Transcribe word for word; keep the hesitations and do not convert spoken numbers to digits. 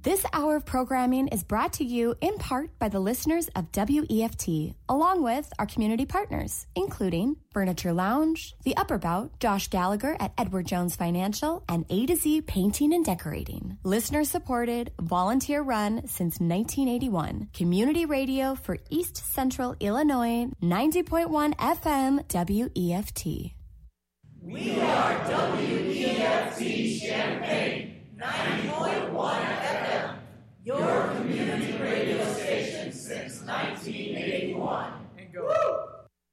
This hour of programming is brought to you in part by the listeners of W E F T, along with our community partners, including Furniture Lounge, The Upper Bout, Josh Gallagher at Edward Jones Financial, and A to Z Painting and Decorating. Listener supported, volunteer run since nineteen eighty-one. Community radio for East Central Illinois, ninety point one F M W E F T. We are W E F T.